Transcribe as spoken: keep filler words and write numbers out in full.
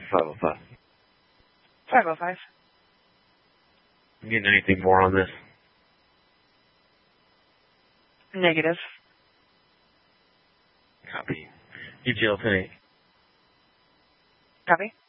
five oh five. five oh five. You getting anything more on this? Negative. Copy. U G L ten eight. Copy.